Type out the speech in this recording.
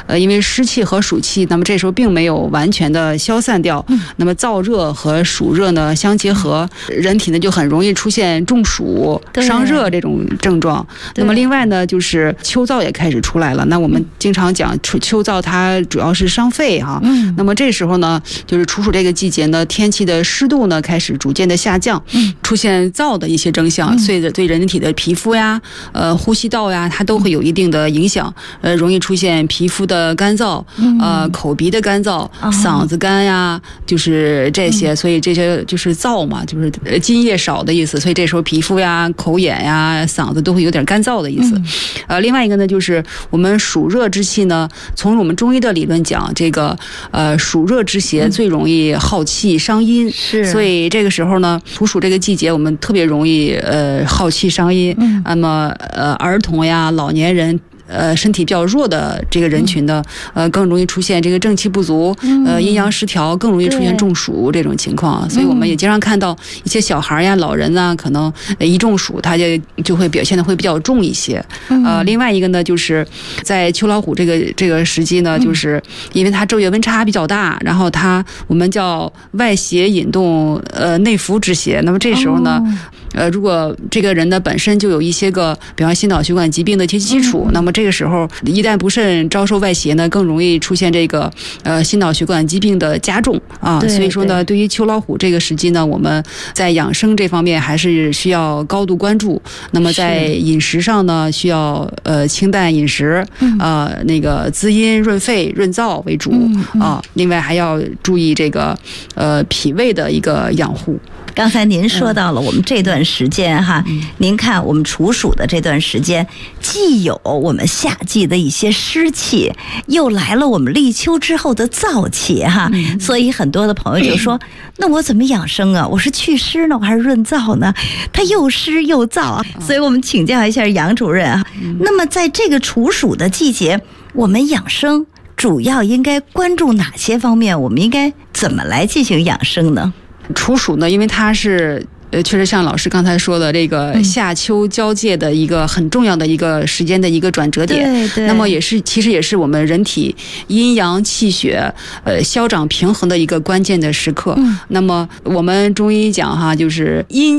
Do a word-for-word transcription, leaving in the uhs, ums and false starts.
呃，因为湿气和暑气，那么这时候并没有完全的消散掉，嗯、那么燥热和暑热呢相结合，人体呢就很容易出现中暑、伤热这种症状。那么另外呢，就是秋燥也开始出来了。那我们经常讲秋燥，它主要是伤肺哈、啊。嗯。那么这时候呢，就是处暑这个季节呢，天气的湿度呢开始逐渐的下降，嗯、出现燥的一些征象，所以对人体的皮肤呀、呃呼吸道呀，它都会有一定的影响。呃，容易出现皮肤的干燥，呃，口鼻的干燥，嗓子干呀，就是这些。所以这些就是燥嘛，就是津液少的意思。所以这时候皮肤呀、口眼呀、嗓子都会有点干燥的意思。呃，另外一个呢，就是我们暑热之气呢，从我们中医的理论讲，这个呃暑热之邪最容易耗气伤阴，是。所以这个时候呢，处暑这个季节，我们特别容易呃耗气伤阴。嗯、那么呃儿童呀、老年人。呃，身体比较弱的这个人群呢，呃，更容易出现这个正气不足，呃，阴阳失调，更容易出现中暑这种情况。所以我们也经常看到一些小孩呀、老人呢，可能一中暑，他就就会表现的会比较重一些。呃，另外一个呢，就是在秋老虎这个这个时机呢，就是因为它昼夜温差比较大，然后它我们叫外邪引动呃内服之邪。那么这时候呢，呃，如果这个人呢本身就有一些个，比方心脑血管疾病的一些基础，那么这个时候一旦不慎招受外邪呢，更容易出现这个呃心脑血管疾病的加重啊。所以说呢，对于秋老虎这个时机呢，我们在养生这方面还是需要高度关注。那么在饮食上呢，需要呃清淡饮食，呃那个滋阴润肺润燥为主啊。另外还要注意这个呃脾胃的一个养护。 刚才您说到了我们这段时间哈，嗯、您看我们处暑的这段时间，既有我们夏季的一些湿气，又来了我们立秋之后的燥气哈，嗯、所以很多的朋友就说，嗯、那我怎么养生啊？我是祛湿呢，我还是润燥呢？它又湿又燥啊，所以我们请教一下杨主任啊。嗯、那么在这个处暑的季节，我们养生主要应该关注哪些方面？我们应该怎么来进行养生呢？ 处暑呢，因为它是呃，确实像老师刚才说的，这个夏秋交界的一个很重要的一个时间的一个转折点。对对。那么也是，其实也是我们人体阴阳气血呃消长平衡的一个关键的时刻。嗯。那么我们中医讲哈，就是阴